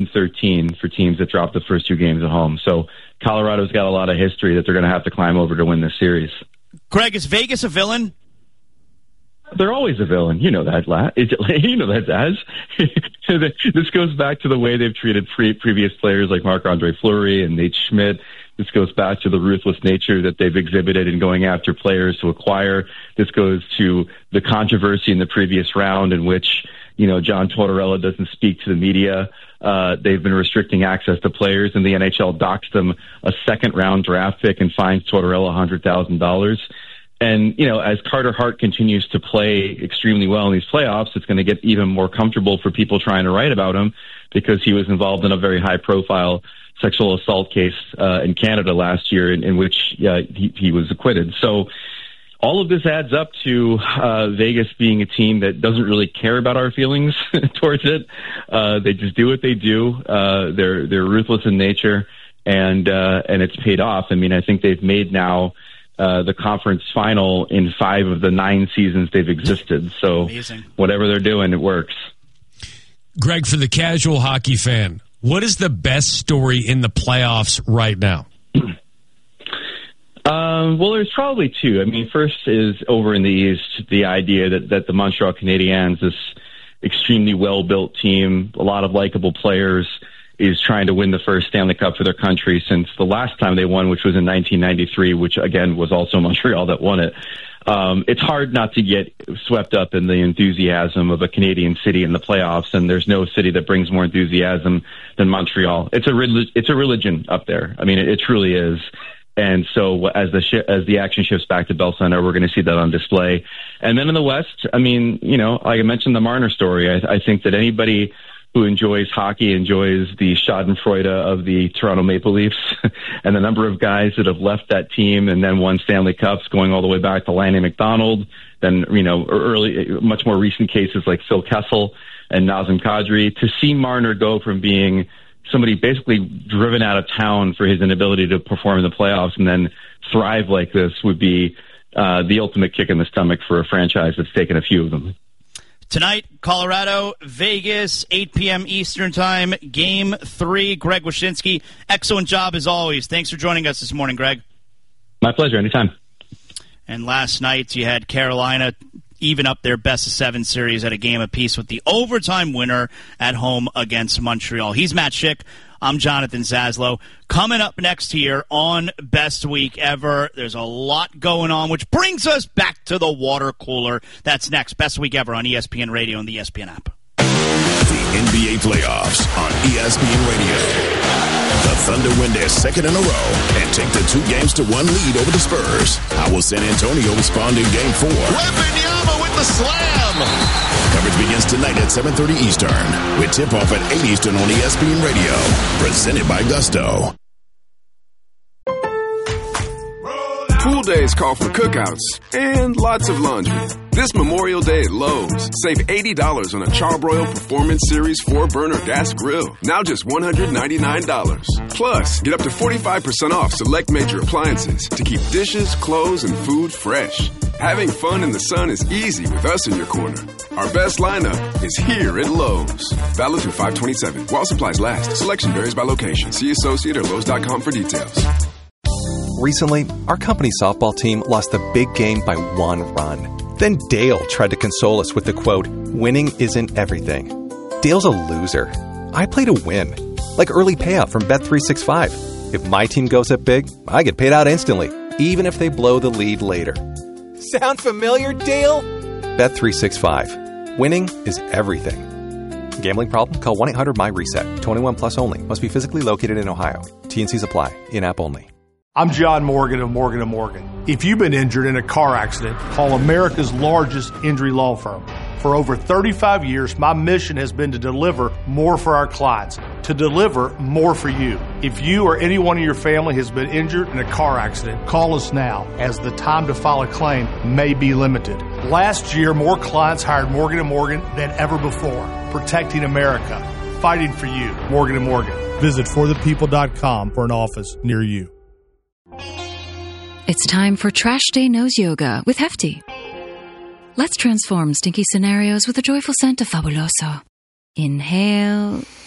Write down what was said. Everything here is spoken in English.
13 for teams that dropped the first two games at home. So Colorado's got a lot of history that they're going to have to climb over to win this series. Greg, is Vegas a villain? They're always a villain. You know that, you know that, Daz. This goes back to the way they've treated previous players like Marc-Andre Fleury and Nate Schmidt. This goes back to the ruthless nature that they've exhibited in going after players to acquire. This goes to the controversy in the previous round in which, John Tortorella doesn't speak to the media. They've been restricting access to players, and the NHL docks them a second-round draft pick and fines Tortorella $100,000. And, as Carter Hart continues to play extremely well in these playoffs, it's going to get even more comfortable for people trying to write about him because he was involved in a very high-profile sexual assault case in Canada last year in which he was acquitted. So all of this adds up to Vegas being a team that doesn't really care about our feelings towards it. They just do what they do. They're ruthless in nature, and it's paid off. I mean, I think they've made now the conference final in 5 of the 9 seasons they've existed. So amazing. Whatever they're doing, it works. Greg, for the casual hockey fan, what is the best story in the playoffs right now? Well, there's probably 2. I mean, first is over in the East, the idea that the Montreal Canadiens, this extremely well-built team, a lot of likable players, is trying to win the first Stanley Cup for their country since the last time they won, which was in 1993, which, again, was also Montreal that won it. It's hard not to get swept up in the enthusiasm of a Canadian city in the playoffs, and there's no city that brings more enthusiasm than Montreal. It's a religion up there. I mean, it truly is. And so as the action shifts back to Bell Center, we're going to see that on display. And then in the West, I mean, like I mentioned the Marner story. I think that anybody who enjoys hockey enjoys the schadenfreude of the Toronto Maple Leafs and the number of guys that have left that team and then won Stanley Cups, going all the way back to Lanny McDonald, then, much more recent cases like Phil Kessel and Nazem Kadri. To see Marner go from being somebody basically driven out of town for his inability to perform in the playoffs and then thrive like this would be the ultimate kick in the stomach for a franchise that's taken a few of them. Tonight, Colorado, Vegas, 8 p.m. Eastern Time, Game 3. Greg Wyshynski, excellent job as always. Thanks for joining us this morning, Greg. My pleasure, anytime. And last night, you had Carolina even up their best-of-7 series at a game apiece with the overtime winner at home against Montreal. He's Matt Schick. I'm Jonathan Zaslow. Coming up next here on Best Week Ever, there's a lot going on, which brings us back to the water cooler. That's next. Best Week Ever on ESPN Radio and the ESPN app. The NBA playoffs on ESPN Radio. The Thunder win their second in a row and take the 2-1 lead over the Spurs. How will San Antonio respond in Game 4? Wembanyama with the slam. Coverage begins tonight at 7:30 Eastern with tip-off at 8 Eastern on ESPN Radio. Presented by Gusto. Pool days call for cookouts and lots of laundry. This Memorial Day at Lowe's, save $80 on a Charbroil Performance Series 4-burner gas grill. Now just $199. Plus, get up to 45% off select major appliances to keep dishes, clothes, and food fresh. Having fun in the sun is easy with us in your corner. Our best lineup is here at Lowe's. Valid through 5/27. While supplies last. Selection varies by location. See associate or Lowe's.com for details. Recently, our company softball team lost the big game by 1 run. Then Dale tried to console us with the quote, "Winning isn't everything." Dale's a loser. I play to win. Like early payout from Bet365. If my team goes up big, I get paid out instantly, even if they blow the lead later. Sound familiar, Dale? Bet365. Winning is everything. Gambling problem? Call 1-800-MY-RESET. 21 plus only. Must be physically located in Ohio. T&Cs apply. In-app only. I'm John Morgan of Morgan & Morgan. If you've been injured in a car accident, call America's largest injury law firm. For over 35 years, my mission has been to deliver more for our clients, to deliver more for you. If you or anyone in your family has been injured in a car accident, call us now, as the time to file a claim may be limited. Last year, more clients hired Morgan & Morgan than ever before, protecting America, fighting for you. Morgan & Morgan. Visit forthepeople.com for an office near you. It's time for Trash Day Nose Yoga with Hefty. Let's transform stinky scenarios with a joyful scent of Fabuloso. Inhale,